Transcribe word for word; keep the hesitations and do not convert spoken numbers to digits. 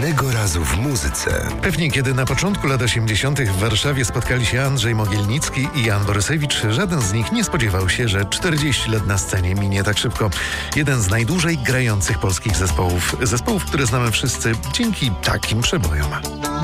Jednego razu w muzyce. Pewnie kiedy na początku lat osiemdziesiątych w Warszawie spotkali się Andrzej Mogielnicki i Jan Borysewicz, żaden z nich nie spodziewał się, że czterdzieści lat na scenie minie tak szybko. Jeden z najdłużej grających polskich zespołów. Zespołów, które znamy wszyscy dzięki takim przebojom.